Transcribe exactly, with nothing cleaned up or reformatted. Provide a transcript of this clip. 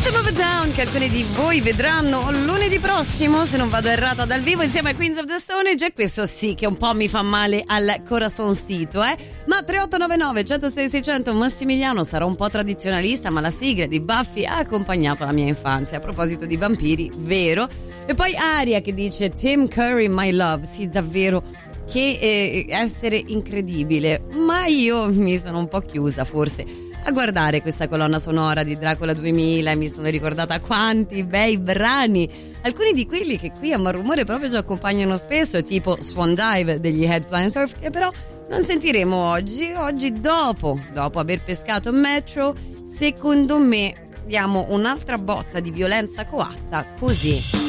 System of a Down, che alcuni di voi vedranno lunedì prossimo, se non vado errata, dal vivo insieme ai Queens of the Stone Age. E questo sì che un po' mi fa male al corazoncito, eh. Ma tre otto nove nove uno zero sei sei zero zero, Massimiliano, sarò un po' tradizionalista, ma la sigla di Buffy ha accompagnato la mia infanzia. A proposito di vampiri, vero? E poi Aria che dice Tim Curry, My Love. Sì, davvero, che eh, essere incredibile. Ma io mi sono un po' chiusa forse a guardare questa colonna sonora di Dracula duemila e mi sono ricordata quanti bei brani, alcuni di quelli che qui a Malrumore proprio ci accompagnano spesso, tipo Swan Dive degli Headline Surf, che però non sentiremo oggi. Oggi dopo, dopo aver pescato Metro, secondo me diamo un'altra botta di violenza coatta, così.